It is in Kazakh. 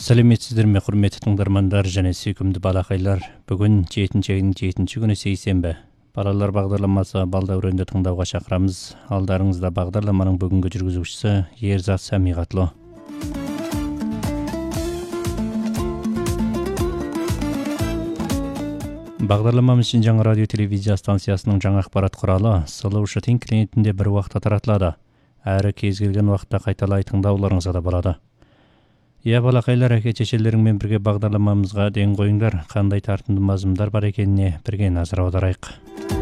Сәлеметсіздер ме, құрметті тыңдармандар және сүйкімді балақайлар. Бүгін 7-ның 7-ші күні сейсенбі. Балалар бағдарламасы балдәуренді тыңдауға шақырамыз. Алдарыңызда бағдарламаның бүгінгі жүргізушісі Ерзат Сәмиғатлы. Бағдарламамыз үшін жаңа радио телевизия станциясының жаңа ақпарат құралы Сұлушы Тин клиентінде бір уақытта таратылады. Әрі кез келген уақытта қайталай тыңдауларыңызға да болады. Иә, балақайлар, әке-шешелеріңмен бірге бағдарламамызға ден қойыңдар, қандай тартымды мазмұндар бар екеніне бірге назар аударайық.